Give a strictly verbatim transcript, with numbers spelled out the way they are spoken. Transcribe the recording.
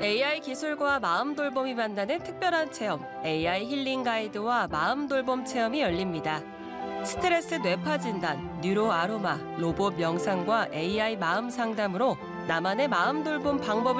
에이아이 기술과 마음 돌봄이 만나는 특별한 체험, 에이아이 힐링 가이드와 마음 돌봄 체험이 열립니다. 스트레스 뇌파 진단, 뉴로 아로마, 로봇 명상과 에이아이 마음 상담으로 나만의 마음 돌봄 방법을